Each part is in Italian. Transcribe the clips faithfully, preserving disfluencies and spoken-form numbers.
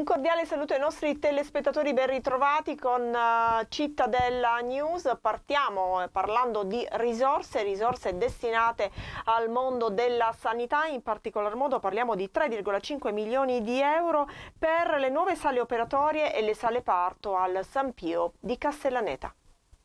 Un cordiale saluto ai nostri telespettatori, ben ritrovati con uh, Cittadella News. Partiamo parlando di risorse, risorse destinate al mondo della sanità, in particolar modo parliamo di tre virgola cinque milioni di euro per le nuove sale operatorie e le sale parto al San Pio di Castellaneta.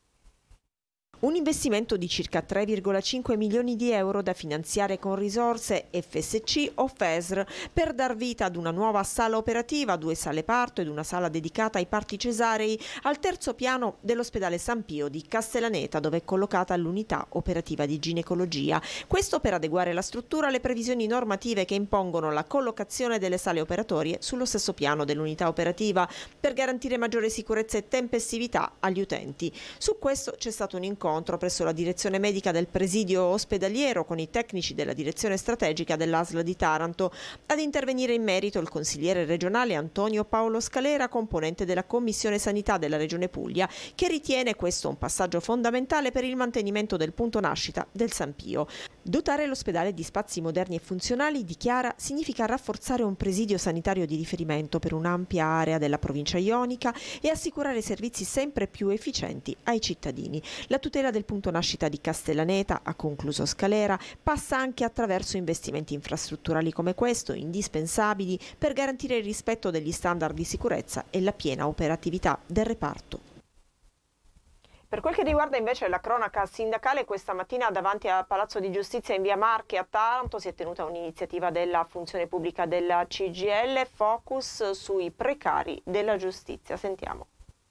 Un investimento di circa tre virgola cinque milioni di euro da finanziare con risorse F S C o F E S R per dar vita ad una nuova sala operativa, due sale parto ed una sala dedicata ai parti cesarei al terzo piano dell'ospedale San Pio di Castellaneta, dove è collocata l'unità operativa di ginecologia. Questo per adeguare la struttura alle previsioni normative che impongono la collocazione delle sale operatorie sullo stesso piano dell'unità operativa per garantire maggiore sicurezza e tempestività agli utenti. Su questo c'è stato un incontro presso la direzione medica del presidio ospedaliero con i tecnici della direzione strategica dell'A S L di Taranto. Ad intervenire in merito il consigliere regionale Antonio Paolo Scalera, componente della Commissione Sanità della Regione Puglia, che ritiene questo un passaggio fondamentale per il mantenimento del punto nascita del San Pio. Dotare l'ospedale di spazi moderni e funzionali, dichiara, significa rafforzare un presidio sanitario di riferimento per un'ampia area della provincia ionica e assicurare servizi sempre più efficienti ai cittadini. La tutela del punto nascita di Castellaneta, ha concluso Scalera, passa anche attraverso investimenti infrastrutturali come questo, indispensabili per garantire il rispetto degli standard di sicurezza e la piena operatività del reparto. Per quel che riguarda invece la cronaca sindacale, questa mattina davanti al Palazzo di Giustizia in via Marche a Taranto si è tenuta un'iniziativa della funzione pubblica della C G I L, focus sui precari della giustizia. Sentiamo.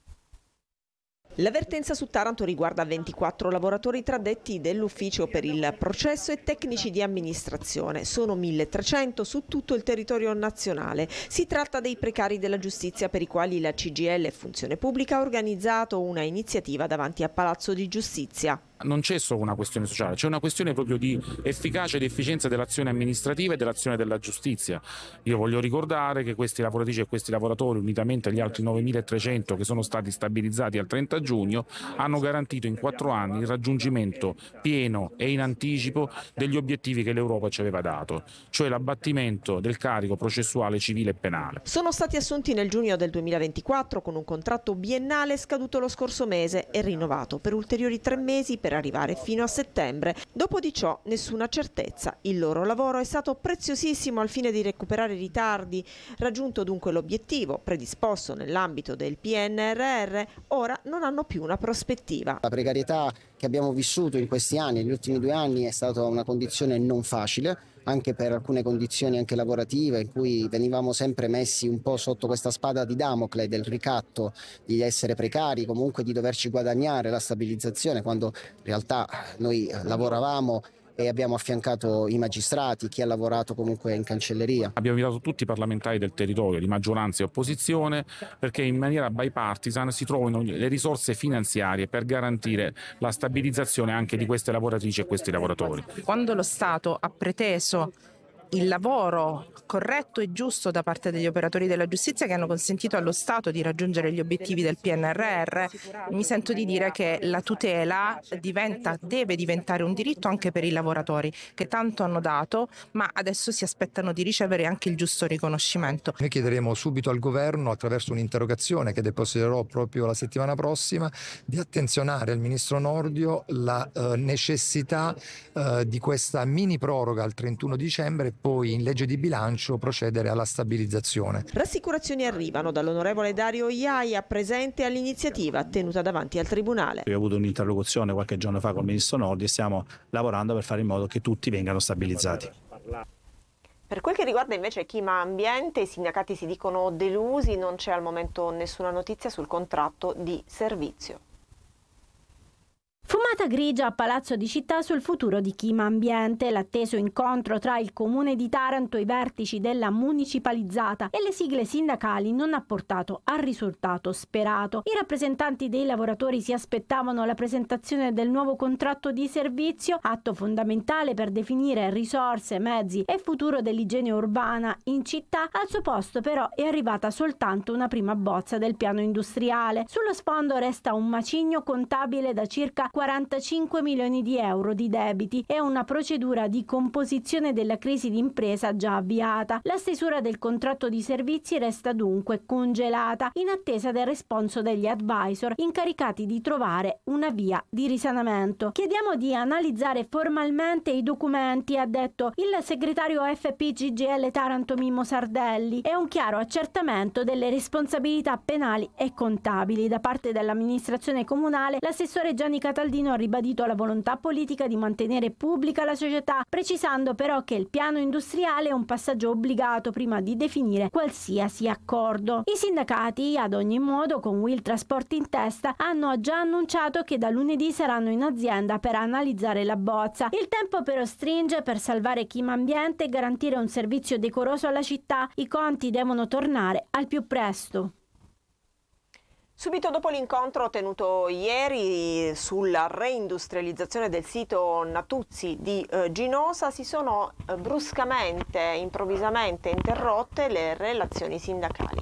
L'avvertenza su Taranto riguarda ventiquattro lavoratori tra addetti dell'ufficio per il processo e tecnici di amministrazione. Sono milletrecento su tutto il territorio nazionale. Si tratta dei precari della giustizia per i quali la C G I L e Funzione Pubblica ha organizzato una iniziativa davanti a Palazzo di Giustizia. Non c'è solo una questione sociale, c'è una questione proprio di efficacia ed efficienza dell'azione amministrativa e dell'azione della giustizia. Io voglio ricordare che questi lavoratrici e questi lavoratori, unitamente agli altri novemilatrecento che sono stati stabilizzati al trenta giugno, hanno garantito in quattro anni il raggiungimento pieno e in anticipo degli obiettivi che l'Europa ci aveva dato, cioè l'abbattimento del carico processuale civile e penale. Sono stati assunti nel giugno del duemilaventiquattro con un contratto biennale scaduto lo scorso mese e rinnovato per ulteriori tre mesi per arrivare fino a settembre. Dopo di ciò nessuna certezza. Il loro lavoro è stato preziosissimo al fine di recuperare i ritardi. Raggiunto dunque l'obiettivo predisposto nell'ambito del P N R R, ora non hanno più una prospettiva. La precarietà che abbiamo vissuto in questi anni, negli ultimi due anni, è stata una condizione non facile, anche per alcune condizioni anche lavorative in cui venivamo sempre messi un po' sotto questa spada di Damocle del ricatto di essere precari, comunque di doverci guadagnare la stabilizzazione, quando in realtà noi lavoravamo e abbiamo affiancato i magistrati, chi ha lavorato comunque in cancelleria. Abbiamo invitato tutti i parlamentari del territorio, di maggioranza e opposizione, perché in maniera bipartisan si trovino le risorse finanziarie per garantire la stabilizzazione anche di queste lavoratrici e questi lavoratori. Quando lo Stato ha preteso il lavoro corretto e giusto da parte degli operatori della giustizia che hanno consentito allo Stato di raggiungere gli obiettivi del P N R R, mi sento di dire che la tutela diventa, deve diventare un diritto anche per i lavoratori che tanto hanno dato, ma adesso si aspettano di ricevere anche il giusto riconoscimento. Noi chiederemo subito al governo, attraverso un'interrogazione che depositerò proprio la settimana prossima, di attenzionare al ministro Nordio la eh, necessità eh, di questa mini proroga al trentuno dicembre, poi in legge di bilancio procedere alla stabilizzazione. Rassicurazioni arrivano dall'onorevole Dario Iaia, presente all'iniziativa tenuta davanti al Tribunale. Io ho avuto un'interlocuzione qualche giorno fa con il ministro Nordio e stiamo lavorando per fare in modo che tutti vengano stabilizzati. Per quel che riguarda invece Chima Ambiente, i sindacati si dicono delusi, non c'è al momento nessuna notizia sul contratto di servizio. Fumata grigia a Palazzo di Città sul futuro di Chima Ambiente, l'atteso incontro tra il Comune di Taranto, i vertici della municipalizzata e le sigle sindacali non ha portato al risultato sperato. I rappresentanti dei lavoratori si aspettavano la presentazione del nuovo contratto di servizio, atto fondamentale per definire risorse, mezzi e futuro dell'igiene urbana in città. Al suo posto però è arrivata soltanto una prima bozza del piano industriale. Sullo sfondo resta un macigno contabile da circa quarantacinque milioni di euro di debiti e una procedura di composizione della crisi d'impresa già avviata. La stesura del contratto di servizi resta dunque congelata in attesa del responso degli advisor incaricati di trovare una via di risanamento. Chiediamo di analizzare formalmente i documenti, ha detto il segretario F P G G L Taranto Mimmo Sardelli, e un chiaro accertamento delle responsabilità penali e contabili. Da parte dell'amministrazione comunale, l'assessore Gianni Cataldino ha ribadito la volontà politica di mantenere pubblica la società, precisando però che il piano industriale è un passaggio obbligato prima di definire qualsiasi accordo. I sindacati, ad ogni modo, con Will Trasport in testa, hanno già annunciato che da lunedì saranno in azienda per analizzare la bozza. Il tempo però stringe per salvare Chima Ambiente e garantire un servizio decoroso alla città. I conti devono tornare al più presto. Subito dopo l'incontro tenuto ieri sulla reindustrializzazione del sito Natuzzi di eh, Ginosa, si sono eh, bruscamente, improvvisamente interrotte le relazioni sindacali.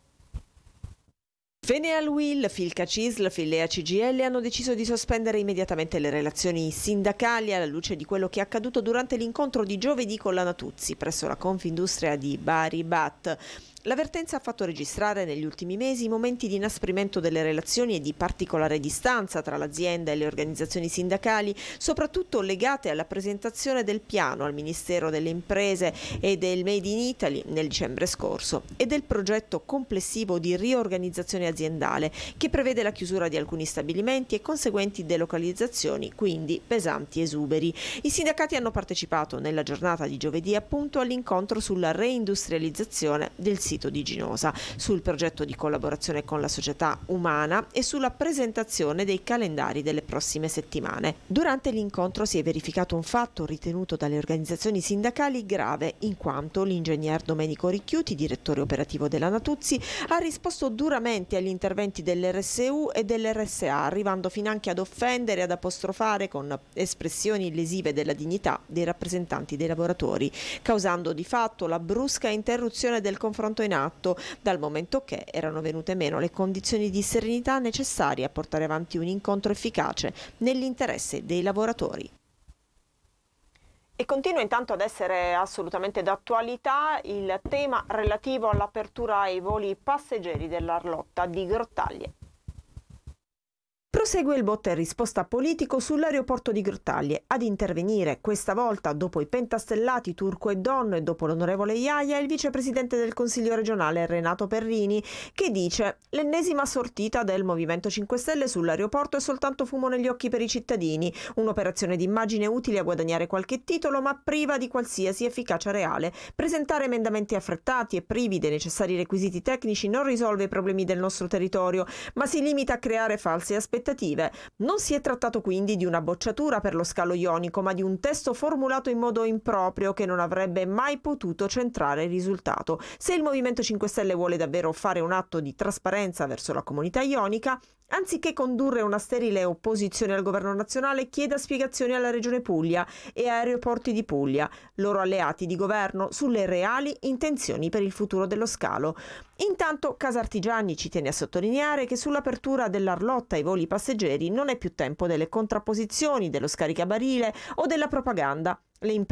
Feneal Will, Filca Cisl, Filea C G L hanno deciso di sospendere immediatamente le relazioni sindacali alla luce di quello che è accaduto durante l'incontro di giovedì con la Natuzzi presso la Confindustria di Bari B A T. L'avvertenza ha fatto registrare negli ultimi mesi momenti di inasprimento delle relazioni e di particolare distanza tra l'azienda e le organizzazioni sindacali, soprattutto legate alla presentazione del piano al Ministero delle Imprese e del Made in Italy nel dicembre scorso e del progetto complessivo di riorganizzazione aziendale che prevede la chiusura di alcuni stabilimenti e conseguenti delocalizzazioni, quindi pesanti esuberi. I sindacati hanno partecipato nella giornata di giovedì appunto all'incontro sulla reindustrializzazione del sito di Ginosa, sul progetto di collaborazione con la società umana e sulla presentazione dei calendari delle prossime settimane. Durante l'incontro si è verificato un fatto ritenuto dalle organizzazioni sindacali grave, in quanto l'ingegner Domenico Ricchiuti, direttore operativo della Natuzzi, ha risposto duramente agli interventi dell'R S U e dell'R S A, arrivando finanche ad offendere e ad apostrofare con espressioni lesive della dignità dei rappresentanti dei lavoratori, causando di fatto la brusca interruzione del confronto in atto, dal momento che erano venute meno le condizioni di serenità necessarie a portare avanti un incontro efficace nell'interesse dei lavoratori. E continua intanto ad essere assolutamente d'attualità il tema relativo all'apertura ai voli passeggeri dell'Arlotta di Grottaglie. Prosegue il botta e risposta politico sull'aeroporto di Grottaglie. Ad intervenire, questa volta dopo i pentastellati Turco e Donno e dopo l'onorevole Iaia, il vicepresidente del Consiglio regionale Renato Perrini, che dice: l'ennesima sortita del Movimento cinque Stelle sull'aeroporto è soltanto fumo negli occhi per i cittadini, un'operazione d'immagine utile a guadagnare qualche titolo ma priva di qualsiasi efficacia reale. Presentare emendamenti affrettati e privi dei necessari requisiti tecnici non risolve i problemi del nostro territorio, ma si limita a creare false aspettative. Non si è trattato quindi di una bocciatura per lo scalo ionico, ma di un testo formulato in modo improprio che non avrebbe mai potuto centrare il risultato. Se il Movimento cinque Stelle vuole davvero fare un atto di trasparenza verso la comunità ionica, anziché condurre una sterile opposizione al governo nazionale, chieda spiegazioni alla Regione Puglia e a Aeroporti di Puglia, loro alleati di governo, sulle reali intenzioni per il futuro dello scalo. Intanto Casartigiani ci tiene a sottolineare che sull'apertura dell'Arlotta ai voli passeggeri non è più tempo delle contrapposizioni, dello scaricabarile o della propaganda. Le